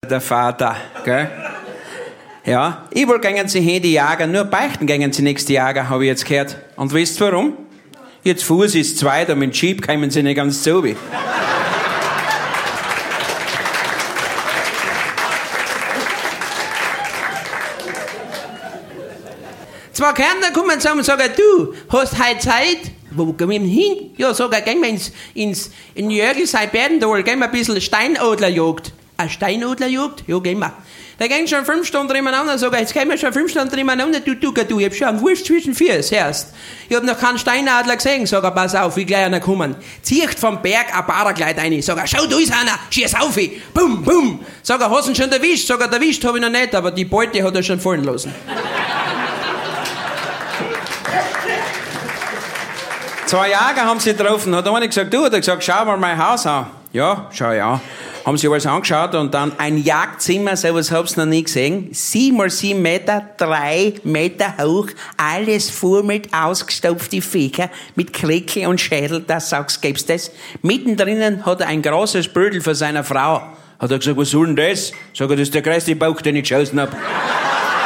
der Vater, gell? Ja, überall gehen sie hin, die Jäger, nur beichten gehen sie nächste Jäger, habe ich jetzt gehört. Und wisst ihr warum? Jetzt Fuß ist zwei, da mit dem Jeep kommen sie nicht ganz so wie. Zwei Kärntner kommen zusammen und sagen, du, hast heute Zeit? Wo gehen wir hin? Ja, sag ich, gehen wir in Jörgl, Seiberdendal, gehen wir ein bisschen Steinadlerjagd. Eine Steinadlerjagd? Ja, gehen wir. Da gehen schon 5 Stunden nebeneinander, sag ich, jetzt gehen wir schon 5 Stunden nebeneinander, du, ich hab schon einen Wurst zwischen Füßen, hörst. Ich hab noch keinen Steinadler gesehen, sag ich, pass auf, wie gleich einer kommen. Zieht vom Berg ein Paragleit rein, sag ich, schau, da ist einer, schieß auf, bum, bum. Sag ich, hast du ihn schon erwischt? Sag ich, erwischt hab ich noch nicht, aber die Beute hat er schon fallen lassen. Zwei Jäger haben sie getroffen, hat einer gesagt, du, hat er gesagt, schau mal mein Haus an. Ja, schau ja. Haben sie alles angeschaut und dann ein Jagdzimmer, sowas hab's noch nie gesehen. 7 mal 7 Meter, 3 Meter hoch, alles voll mit ausgestopften Viecher, mit Kleckel und Schädel, das sagst, gibt's das. Mittendrin hat er ein großes Bödel für seine Frau. Hat er gesagt, was soll denn das? Sag ich, das ist der größte Bauch, den ich geschossen hab.